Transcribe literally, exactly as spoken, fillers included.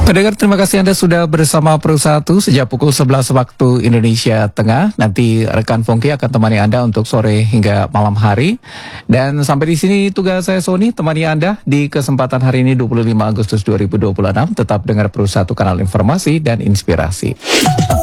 Pendengar, terima kasih Anda sudah bersama Pro satu sejak pukul sebelas waktu Indonesia Tengah. Nanti rekan Fongki akan temani Anda untuk sore hingga malam hari. Dan sampai di sini tugas saya Sony, temani Anda di kesempatan hari ini dua puluh lima Agustus dua ribu dua puluh enam. Tetap dengar Pro satu, kanal informasi dan inspirasi.